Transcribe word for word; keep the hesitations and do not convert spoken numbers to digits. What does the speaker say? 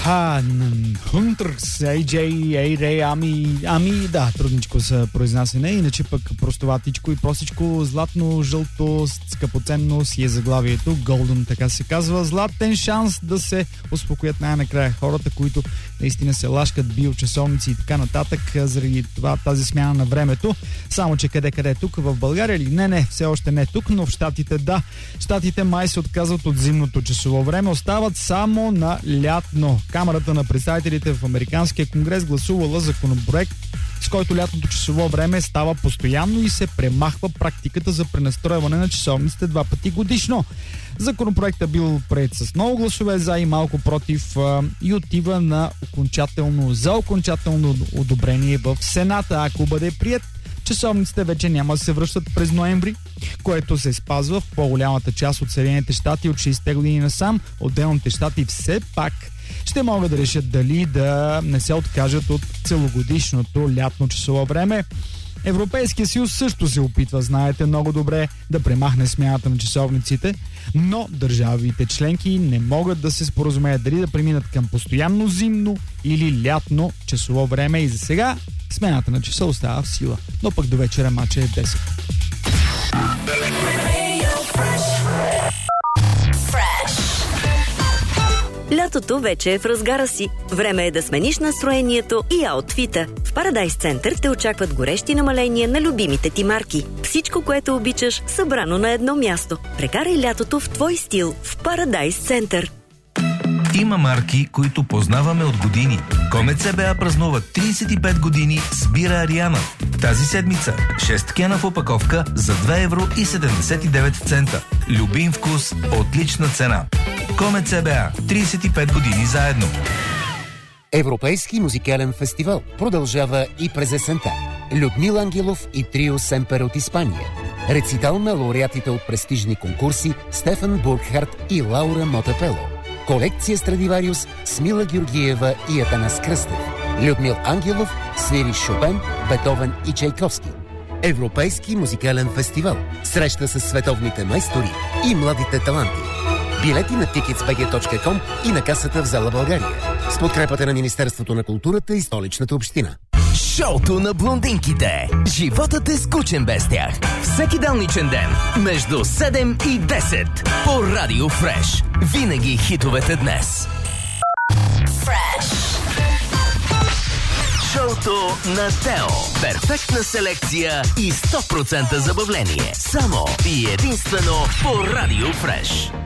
Аха, Хунтърс, Ей Джей, Ей Рей, ами, ами да, трудничко са произнасяне, иначе пък простоватичко и простичко, златно, жълто, скъпоценно си е заглавието, Golden, така се казва, златен шанс да се успокоят най-накрая хората, които наистина се лашкат биочасовници и така нататък, заради това тази смяна на времето, само че къде-къде тук, в България ли? Не, не, все още не тук, но в Щатите да. Щатите май се отказват от зимното часово време, остават само на лятно. Камарата на представителите в Американския конгрес гласувала законопроект, с който лятното часово време става постоянно и се премахва практиката за пренастройване на часовниците два пъти годишно. Законопроектът бил приет с много гласове за и малко против и отива на окончателно, за окончателно одобрение в Сената. Ако бъде приет, часовниците вече няма да се връщат през ноември, което се спазва в по-голямата част от Съединените щати от шейсетте години насам. Отделните щати все пак ще могат да решат дали да не се откажат от целогодишното лятно часово време. Европейския съюз също се опитва, знаете много добре, да премахне смяната на часовниците, но държавите членки не могат да се споразумеят дали да преминат към постоянно зимно или лятно часово време и за сега смяната на часа остава в сила. Но пък до вечера мача е десет. Лятото вече е в разгара си. Време е да смениш настроението и аутфита. В Парадайс Център те очакват горещи намаления на любимите ти марки. Всичко, което обичаш, събрано на едно място. Прекарай лятото в твой стил в Парадайс Център. Има марки, които познаваме от години. Комет ЦБА празнува тридесет и пет години с бира Ариана. Тази седмица шест кена в опаковка за две евро и седемдесет и девет цента. Любим вкус, отлична цена. Комет ЦБА. тридесет и пет години заедно. Европейски музикален фестивал продължава и през есента. Людмил Ангелов и трио Семпер от Испания. Рецитал на лауреатите от престижни конкурси Стефан Бургхарт и Лаура Мотапело. Колекция Страдивариус с Мила Георгиева и Атанас Кръстев. Людмил Ангелов свири Шопен, Бетовен и Чайковски. Европейски музикален фестивал. Среща с световните майстори и младите таланти. Билети на тикетс би джи точка ком и на касата в зала България. С подкрепата на Министерството на културата и Столичната община. Шоуто на блондинките. Животът е скучен без тях. Всеки делничен ден между седем и десет по Радио Фреш. Винаги хитовете днес. Фреш. Шоуто на Тео. Перфектна селекция и сто процента забавление. Само и единствено по Радио Фреш.